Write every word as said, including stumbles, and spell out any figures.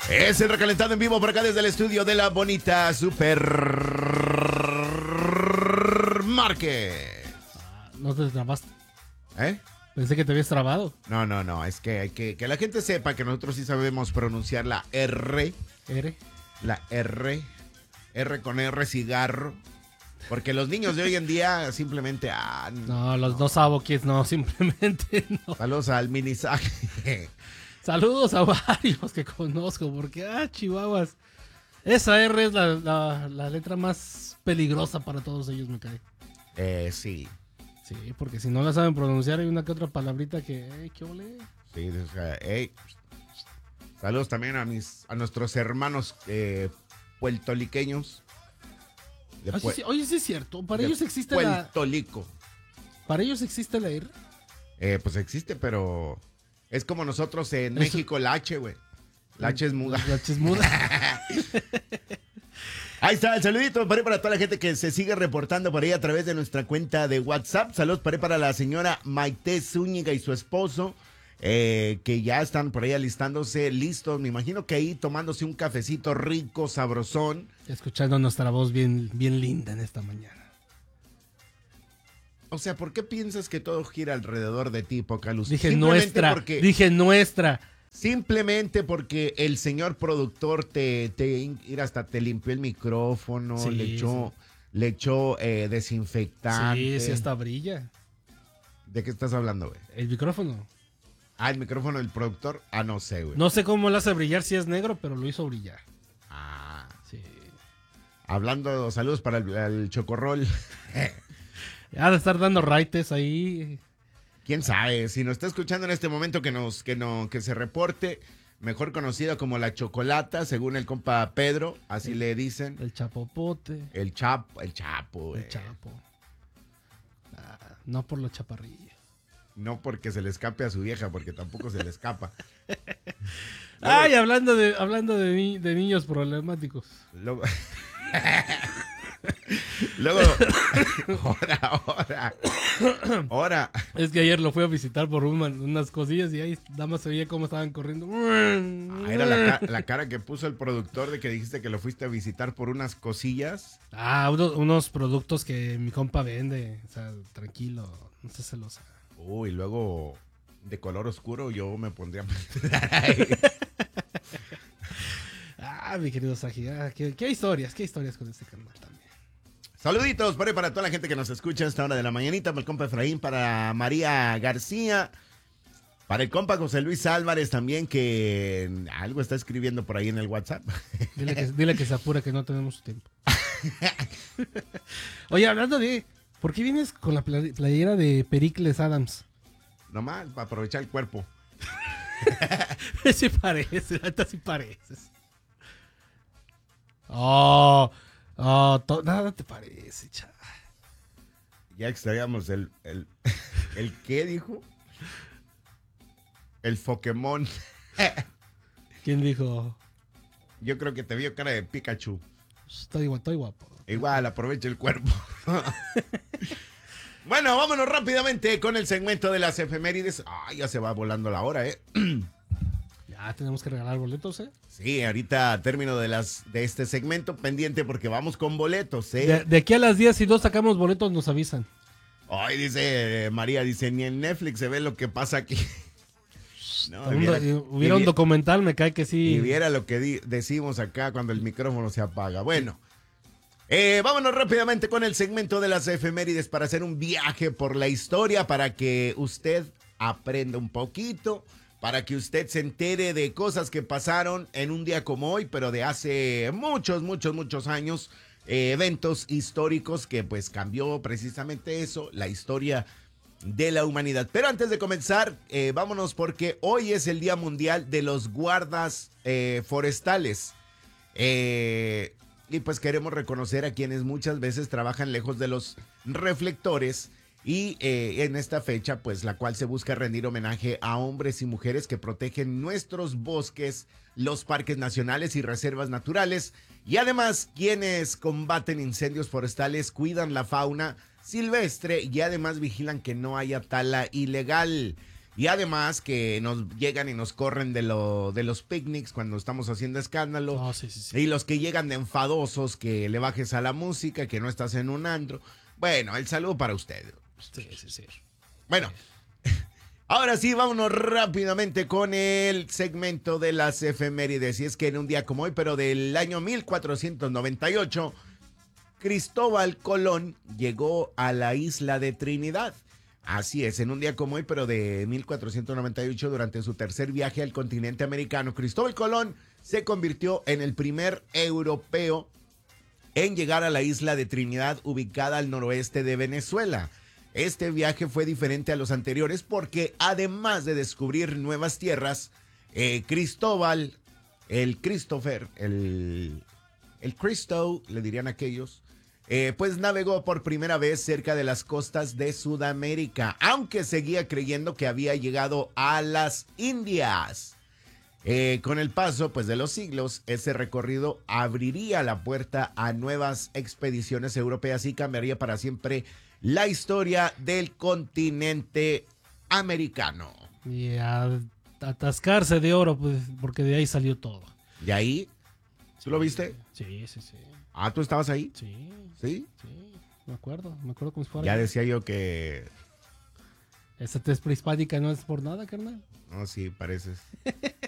Es el recalentado en vivo por acá desde el estudio de la bonita Supermarket. Ah, no te trabaste. ¿Eh? Pensé que te habías trabado. No, no, no. Es que hay que que la gente sepa que nosotros sí sabemos pronunciar la R. ¿R? La R. R con R, cigarro. Porque los niños de hoy en día simplemente... Ah, No, los no. dos saboquis no, simplemente no. Saludos al minisaje. Saludos a varios que conozco, porque, ah, chihuahuas. Esa R es la, la, la letra más peligrosa para todos ellos, me cae. Eh, sí. Sí, porque si no la saben pronunciar hay una que otra palabrita que, hey, ¿qué ole? Sí, o sea, hey. Saludos también a mis, a nuestros hermanos eh, puertoliqueños. Ah, sí, sí. Oye, sí es cierto, para ellos existe Puerto la... Rico. ¿Para ellos existe la R? Eh, pues existe, pero es como nosotros en Eso... México, la H, güey. La H es muda. La H es muda. Ahí está, el saludito para, para toda la gente que se sigue reportando por ahí a través de nuestra cuenta de WhatsApp. Saludos para, para la señora Maite Zúñiga y su esposo, eh, que ya están por ahí alistándose, listos. Me imagino que ahí tomándose un cafecito rico, sabrosón. Escuchando nuestra voz bien, bien linda en esta mañana. O sea, ¿por qué piensas que todo gira alrededor de ti, Pocaluz? Dije nuestra, porque... dije nuestra. Simplemente porque el señor productor te, te hasta te limpió el micrófono, sí, le echó, sí. le echó eh, desinfectante. Sí, sí, hasta brilla. ¿De qué estás hablando, güey? El micrófono. Ah, el micrófono del productor. Ah, no sé, güey. No sé cómo lo hace brillar si es negro, pero lo hizo brillar. Ah. Sí. Hablando, saludos para el, el chocorrol. Ha de estar dando raites ahí. ¿Quién sabe? Si nos está escuchando en este momento que nos que no que se reporte, mejor conocida como la chocolata, según el compa Pedro, así el, le dicen. El chapopote. El chapo, el chapo. El eh. chapo. Ah, no por los chaparrillos. No porque se le escape a su vieja, porque tampoco se le escapa. Ay, hablando de hablando de, ni, de niños problemáticos. Luego, Luego ahora, ahora, ahora. Es que ayer lo fui a visitar por una, unas cosillas y ahí nada más se veía cómo estaban corriendo. Ah, era la, la cara que puso el productor de que dijiste que lo fuiste a visitar por unas cosillas. Ah, unos, unos productos que mi compa vende. O sea, tranquilo, no sé celosa. Uy, uh, luego de color oscuro yo me pondría a Ah, mi querido Saji, ah, ¿qué, qué historias, qué historias con este canal también. Saluditos para, para toda la gente que nos escucha a esta hora de la mañanita, para el compa Efraín, para María García, para el compa José Luis Álvarez también, que algo está escribiendo por ahí en el WhatsApp. Dile que, dile que se apura, que no tenemos tiempo. Oye, hablando de, ¿por qué vienes con la playera de Pericles Adams? Nomás, para aprovechar el cuerpo. Sí parece, ahorita sí pareces. Oh, oh, to, nada te parece, chaval. Ya extraíamos el, el, el ¿qué dijo? El Pokémon. ¿Quién dijo? Yo creo que te vio cara de Pikachu. Estoy, estoy guapo. Igual, aprovecha el cuerpo. Bueno, vámonos rápidamente con el segmento de las efemérides. Ay, ya se va volando la hora, ¿eh? Ya tenemos que regalar boletos, ¿eh? Sí, ahorita a término de las de este segmento pendiente porque vamos con boletos, ¿eh? De, de aquí a las diez, si no sacamos boletos, nos avisan. Ay, dice eh, María, dice, ni en Netflix se ve lo que pasa aquí. No, viera, hubiera un documental, me cae que sí. Y viera lo que di, decimos acá cuando el micrófono se apaga. Bueno, eh, vámonos rápidamente con el segmento de las efemérides para hacer un viaje por la historia, para que usted aprenda un poquito, para que usted se entere de cosas que pasaron en un día como hoy, pero de hace muchos, muchos, muchos años, eh, eventos históricos que pues cambió precisamente eso, la historia de la humanidad. Pero antes de comenzar, eh, vámonos porque hoy es el Día Mundial de los Guardas eh, Forestales. Eh, y pues queremos reconocer a quienes muchas veces trabajan lejos de los reflectores. Y eh, en esta fecha, pues la cual se busca rendir homenaje a hombres y mujeres que protegen nuestros bosques, los parques nacionales y reservas naturales. Y además, quienes combaten incendios forestales, cuidan la fauna silvestre y además vigilan que no haya tala ilegal. Y además que nos llegan y nos corren de, lo, de los picnics cuando estamos haciendo escándalo. Oh, sí, sí, sí. Y los que llegan de enfadosos, que le bajes a la música, que no estás en un antro. Bueno, el saludo para usted. Sí, sí, sí. Bueno, ahora sí, vámonos rápidamente con el segmento de las efemérides. Y es que en un día como hoy, pero del año mil cuatrocientos noventa y ocho, Cristóbal Colón llegó a la isla de Trinidad. Así es, en un día como hoy, pero de mil cuatrocientos noventa y ocho, durante su tercer viaje al continente americano, Cristóbal Colón se convirtió en el primer europeo en llegar a la isla de Trinidad, ubicada al noroeste de Venezuela. Este viaje fue diferente a los anteriores porque, además de descubrir nuevas tierras, eh, Cristóbal, el Christopher, el, el Cristo, le dirían aquellos, Eh, pues navegó por primera vez cerca de las costas de Sudamérica, aunque seguía creyendo que había llegado a las Indias. Eh, con el paso pues, de los siglos, ese recorrido abriría la puerta a nuevas expediciones europeas y cambiaría para siempre la historia del continente americano. Y a atascarse de oro, pues, porque de ahí salió todo. ¿Y ahí? ¿Tú lo viste? Sí, sí, sí. Ah, ¿tú estabas ahí? Sí. ¿Sí? Sí, me acuerdo, me acuerdo como si fuera. Ya decía yo que... Esa tez prehispánica no es por nada, carnal. No, sí, pareces.